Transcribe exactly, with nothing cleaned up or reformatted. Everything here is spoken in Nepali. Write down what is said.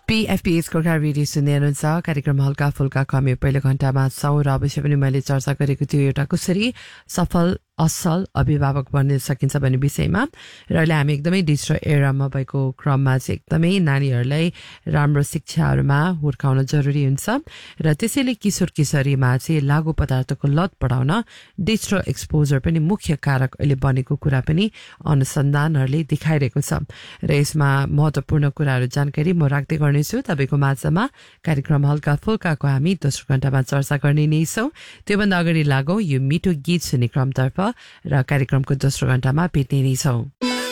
पीएफपीएस को रेडियो सुन्दै हुनुहुन्छ कार्यक्रम हल्का फुल्का कमी पहिलो घण्टामा छौं र अवश्य पनि मैले चर्चा गरेको थियो एउटा कसरी सफल असल अभिभावक बन्न सकिन्छ भन्ने विषयमा र अहिले हामी एकदमै डिजिटल एरामा भएको क्रममा चाहिँ एकदमै नानीहरूलाई राम्रो शिक्षाहरूमा हुर्काउन जरुरी हुन्छ र त्यसैले किशोर किशोरीमा चाहिँ लागु पदार्थको लत बढाउन डिजिटल एक्सपोजर पनि मुख्य कारक अहिले बनेको कुरा पनि अनुसन्धानहरूले देखाइरहेको छ र यसमा महत्त्वपूर्ण कुराहरू जानकारी म राख्दै गर्नेछु तपाईको माझमा कार्यक्रम हल्का फुल्काको हामी दोस्रो घण्टामा चर्चा गर्ने नै छौं त्योभन्दा अगाडि लागौं यो मिठो गीत सुन्ने क्रमतर्फ र कार्यक्रमको दोस्रो घण्टामा भेट्ने नै छौं।